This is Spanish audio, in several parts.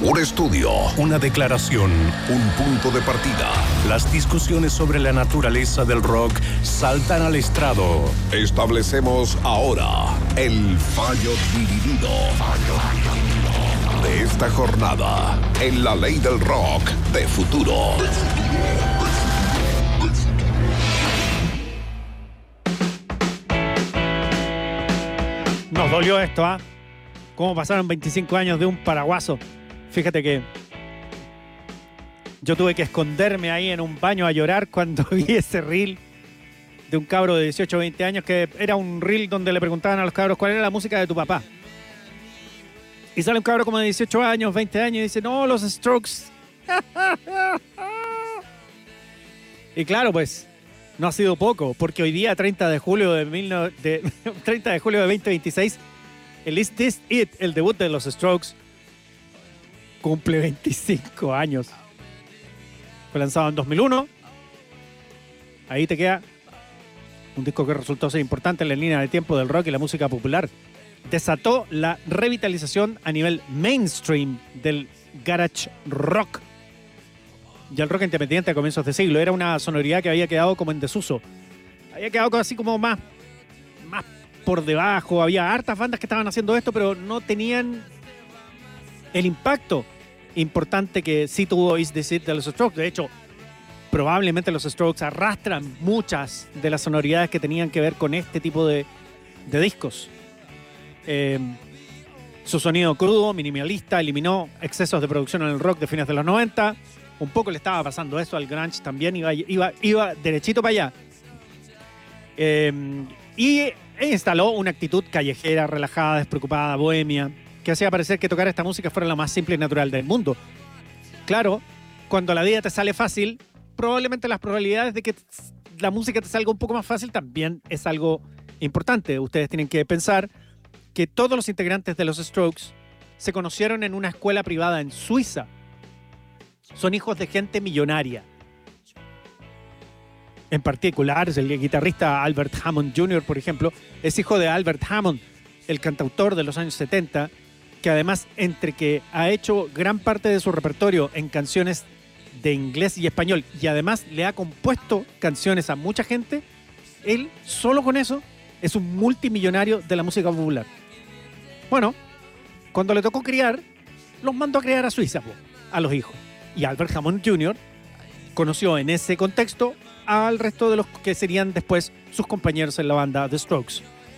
Un estudio, una declaración, un punto de partida. Las discusiones sobre la naturaleza del rock saltan al estrado. Establecemos ahora el fallo dividido de esta jornada en la ley del rock de futuro. Nos dolió esto, ¿ah? Cómo pasaron 25 años de un paraguaso. Fíjate que yo tuve que esconderme ahí en un baño a llorar cuando vi ese reel de un cabro de 18 o 20 años, que era un reel donde le preguntaban a los cabros cuál era la música de tu papá. Y sale un cabro como de 18 años, 20 años y dice, no, los Strokes. Y claro, pues, no ha sido poco, porque hoy día, 30 de julio de 2026, el Is This It, el debut de los Strokes, cumple 25 años. Fue lanzado en 2001. Ahí te queda un disco que resultó ser importante en la línea de tiempo del rock y la música popular. Desató la revitalización a nivel mainstream del garage rock y el rock independiente a comienzos de siglo. Era una sonoridad que había quedado como en desuso. Había quedado así como más por debajo. Había hartas bandas que estaban haciendo esto, pero no tenían el impacto importante que sí tuvo Is This It de los Strokes. De hecho, probablemente los Strokes arrastran muchas de las sonoridades que tenían que ver con este tipo de discos. Su sonido crudo, minimalista, eliminó excesos de producción en el rock de fines de los 90. Un poco le estaba pasando eso al grunge también, iba derechito para allá. Y instaló una actitud callejera, relajada, despreocupada, bohemia, que hacía parecer que tocar esta música fuera la más simple y natural del mundo. Claro, cuando la vida te sale fácil, probablemente las probabilidades de que la música te salga un poco más fácil también es algo importante. Ustedes tienen que pensar que todos los integrantes de los Strokes se conocieron en una escuela privada en Suiza. Son hijos de gente millonaria. En particular, el guitarrista Albert Hammond Jr., por ejemplo, es hijo de Albert Hammond, el cantautor de los años 70, que además, entre que ha hecho gran parte de su repertorio en canciones de inglés y español, y además le ha compuesto canciones a mucha gente, él, solo con eso, es un multimillonario de la música popular. Bueno, cuando le tocó criar, los mandó a criar a Suiza, a los hijos. Y Albert Hammond Jr. conoció en ese contexto al resto de los que serían después sus compañeros en la banda The Strokes.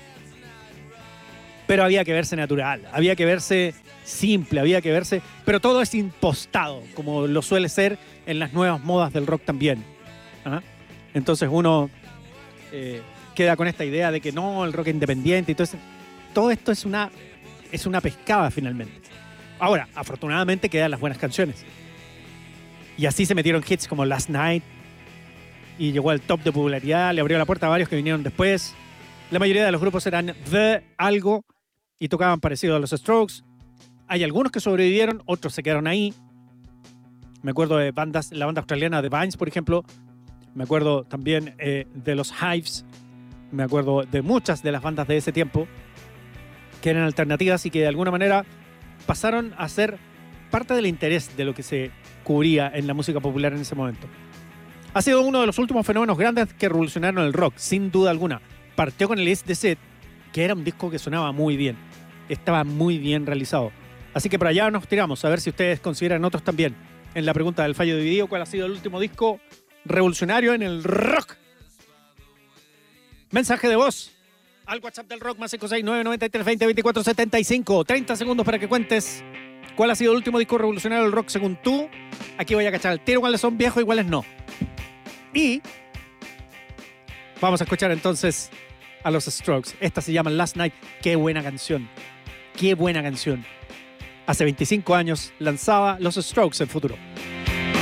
Pero había que verse natural, había que verse simple, había que verse... Pero todo es impostado, como lo suele ser en las nuevas modas del rock también. ¿Ah? Entonces uno queda con esta idea de que no, el rock independiente y todo esto es una pescada finalmente. Ahora, afortunadamente quedan las buenas canciones. Y así se metieron hits como Last Night y llegó al top de popularidad, le abrió la puerta a varios que vinieron después. La mayoría de los grupos eran The algo y tocaban parecido a los Strokes. Hay algunos que sobrevivieron, otros se quedaron ahí. Me acuerdo de bandas, la banda australiana The Vines, por ejemplo. Me acuerdo también de los Hives. Me acuerdo de muchas de las bandas de ese tiempo que eran alternativas y que de alguna manera pasaron a ser parte del interés de lo que se cubría en la música popular en ese momento. Ha sido uno de los últimos fenómenos grandes que revolucionaron el rock, sin duda alguna. Partió con el Is This It, que era un disco que sonaba muy bien. Estaba muy bien realizado. Así que por allá nos tiramos, a ver si ustedes consideran otros también. En la pregunta del fallo dividido, ¿cuál ha sido el último disco revolucionario en el rock? Mensaje de voz al WhatsApp del rock, más 569 93 20 24 75. 30 segundos para que cuentes cuál ha sido el último disco revolucionario del rock según tú. Aquí voy a cachar el tiro, cuáles son viejos y cuáles no. Y vamos a escuchar entonces a los Strokes. Esta se llama Last Night. Qué buena canción. Qué buena canción. Hace 25 años lanzaba los Strokes en futuro.